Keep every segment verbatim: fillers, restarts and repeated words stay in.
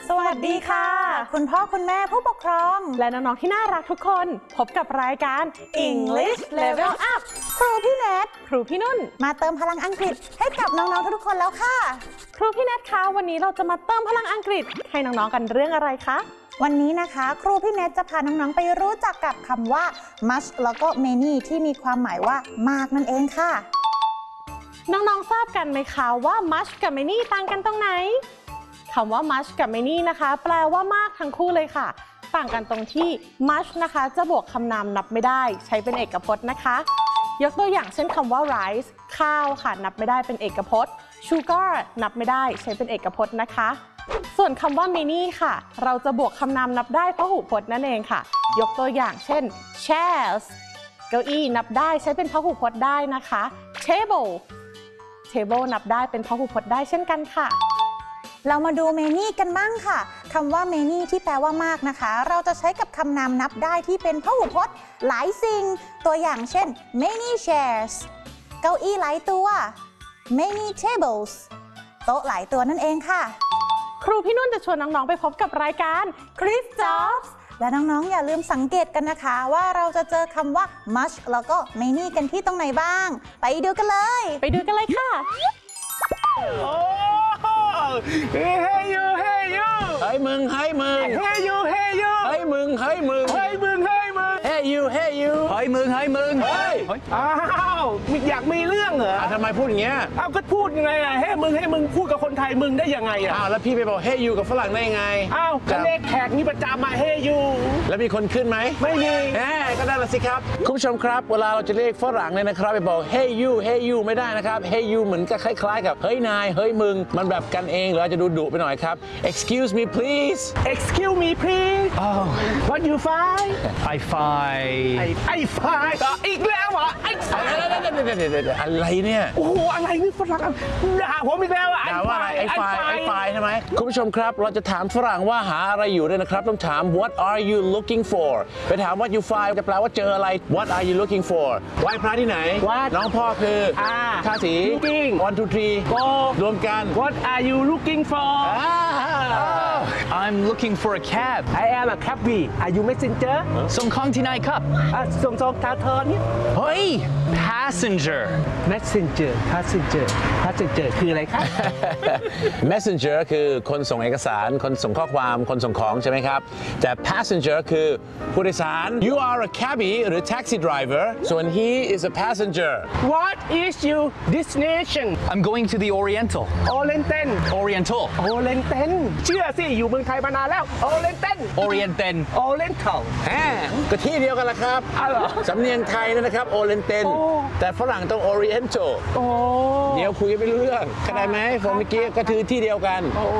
สวัสดีค่ะคุณพ่อคุณแม่ผู้ปกครองและน้องๆที่น่ารักทุกคนพบกับรายการ English Level Up ครูพี่เนทครูพี่นุ่นมาเติมพลังอังกฤษให้กับน้องๆทุกๆคนแล้วค่ะครูพี่เนทคะวันนี้เราจะมาเติมพลังอังกฤษให้น้องๆกันเรื่องอะไรคะวันนี้นะคะครูพี่เนทจะพาน้องๆไปรู้จักกับคำว่า much แล้วก็ many ที่มีความหมายว่ามากนั่นเองค่ะน้องๆทราบกันไหมคะว่า much กับ many ต่างกันตรงไหนคำว่า much กับ many นะคะแปลว่ามากทั้งคู่เลยค่ะต่างกันตรงที่ much นะคะจะบวกคำนามนับไม่ได้ใช้เป็นเอกพจน์นะคะยกตัวอย่างเช่นคำว่า rice ข้าวค่ะนับไม่ได้เป็นเอกพจน์ sugar นับไม่ได้ใช้เป็นเอกพจน์นะคะส่วนคำว่า many ค่ะเราจะบวกคำนามนับได้พหูพจน์นั่นเองค่ะยกตัวอย่างเช่น chairs เก้าอี้นับได้ใช้เป็นพหูพจน์ได้นะคะ table table นับได้เป็นพหูพจน์ได้เช่นกันค่ะเรามาดู many กันบ้างค่ะคำว่า many ที่แปลว่ามากนะคะเราจะใช้กับคำนามนับได้ที่เป็นพหูพจน์หลายสิ่งตัวอย่างเช่น many chairs เก้าอี้หลายตัว many tables โต๊ะหลายตัวนั่นเองค่ะครูพี่นุ่นจะชวนน้องๆไปพบกับรายการ Chris Jobs และน้องๆอย่าลืมสังเกตกันนะคะว่าเราจะเจอคำว่า much แล้วก็ many กันที่ตรงไหนบ้างไปดูกันเลยไปดูกันเลยค่ะเฮ้ยเฮ้ยยูเฮ้ยยูเฮ้ยมึงเฮ้ยมึงเฮ้ยยูเฮ้ยยูเฮ้ยมึงเฮ้ยมึงเฮ้ยมึงเฮ้ยมึงเฮ้ยยูเฮ้ยยูเฮ้ยมึงเฮ้ยมึงเฮ้ยอ้าวมีอยากมีเรื่องเหรอทำไมพูดอย่างเงี้ยอ้าวก็พูดยังไงอ่ะเฮ้ยมึงเฮ้ยมึงพูดกับคนไทยมึงได้ยังไงอ่ะอ้าวแล้วพี่ไปบอกเฮ้ยยูกับฝรั่งได้ยังไงอ้าวก็เลขแขกนี่ประจำมาเฮ้ยยูแล้วมีคนขึ้นไหมไม่มีแหมก็ได้ละสิครับคุณผู้ชมครับเวลาเราจะเรียกฝรั่งเนี่ยนะครับไปบอกเฮ้ยยูเฮ้ยยูไม่ได้นะครับเฮ้ยยูเหมือนกับคล้ายๆกับเฮ้ยนายเฮ้ยมึงมันแบบกันเองหรืออาจจะดูดุไปหน่อยครับ excuse me please excuse me please oh what you find I find ไอ้ไฟอีกแล้วเหรอไอ้ไฟอะไรเนี่ยโอ้โหอะไรนี่ฝรั่งด่าผมอีกแล้วอ่ะด่าว่าอะไรไอ้ไฟไอ้ไฟใช่ไหมคุณผู้ชมครับเราจะถามฝรั่งว่าหาอะไรอยู่ด้วยนะครับต้องถาม what are you looking for ไปถาม what you find จะแปลว่าเจออะไร what are you looking for ไหว้พระที่ไหนน้องพ่อคือท่าสี looking one two three go รวมกัน what are you looking for I'm looking for a cab I am a cabby are you messenger ส่งของที่ไหนครับส่งส่งทางเธอนี่เฮ้ย passenger messenger passenger passenger คืออะไรครับ messenger คือคนส่งเอกสารคนส่งข้อความคนส่งของใช่ไหมครับแต่ passenger คือผู้โดยสาร you are a cabbie หรือ taxi driver ส่วน he is a passenger what is your destination I'm going to the Oriental Oriental Oriental Oriental เชื่อสิอยู่เมืองไทยมานานแล้ว Oriental Oriental Oriental แหมก็ที่เดียวกันละครับสำเนียงไทยนะครับ Oriental แต่ฝรั่งต้อง Oriental เดี๋ยวคุยกันไม่รู้เรื่องเข้าใจไหมผมเมื่อกี้ก็คือที่เดียวกัน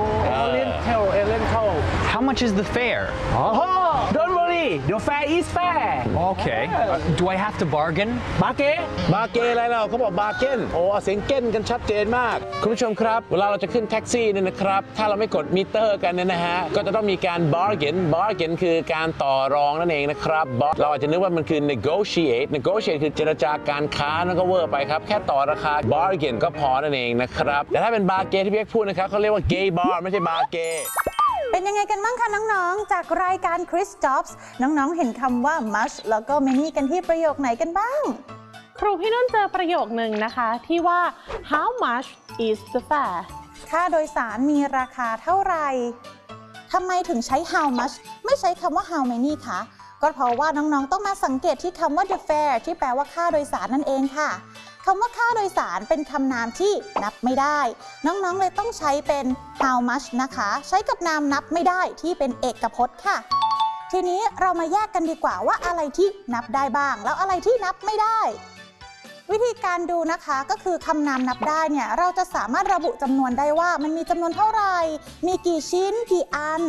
Oriental Oriental How much is the fare oh don't worry the fare is fair Okay do I have to bargain บาเก้บาเก้อะไรเราเขาบอกบาเก้นโอ้เสียงเก้นกันชัดเจนมากคุณผู้ชมครับเวลาเราจะขึ้นแท็กซี่เนี่ยนะครับถ้าเราไม่กดมิเตอร์กันเนี่ยนะฮะก็จะต้องมีการ bargain bargain คือการต่อรองนั่นเองนะครับเราอาจจะนึกว่ามันคือ negotiate negotiate คือเจรจาการค้านั่นก็เวอร์ไปครับแค่ต่อราคา bargain ก็พอนั่นเองนะครับแต่ถ้าเป็นบาเก้ที่พี่เอกพูดนะครับเขาเรียกว่า gay bar ไม่ใช่บาเก้เป็นยังไงกันบ้างคะน้องๆจากรายการ Chris Jobs น้องๆเห็นคำว่า much แล้วก็ many กันที่ประโยคไหนกันบ้างครูพี่นุ่นเจอประโยคหนึ่งนะคะที่ว่า how much is the fare ค่าโดยสารมีราคาเท่าไหร่ทำไมถึงใช้ how much ไม่ใช้คำว่า how many คะก็เพราะว่าน้องๆต้องมาสังเกตที่คำว่า the fare ที่แปลว่าค่าโดยสารนั่นเองค่ะคำว่าค่าโดยสารเป็นคำนามที่นับไม่ได้น้องๆเลยต้องใช้เป็น how much นะคะใช้กับนามนับไม่ได้ที่เป็นเอกพจน์ค่ะทีนี้เรามาแยกกันดีกว่าว่าอะไรที่นับได้บ้างแล้วอะไรที่นับไม่ได้วิธีการดูนะคะก็คือคำนามนับได้เนี่ยเราจะสามารถระบุจำนวนได้ว่ามันมีจำนวนเท่าไหร่มีกี่ชิ้นกี่อัน